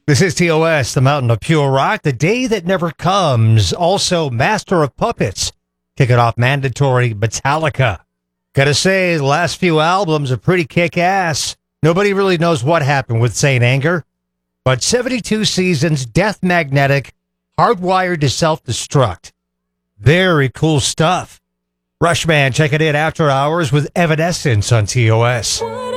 This is TOS, the Mountain of Pure Rock, the day that never comes. Also, Master of Puppets, kicking off mandatory Metallica. Gotta say, the last few albums are pretty kick-ass. Nobody really knows what happened with Saint Anger, but 72 seasons, Death Magnetic, hardwired to self-destruct. Very cool stuff. Rushman checking in after hours with Evanescence on TOS.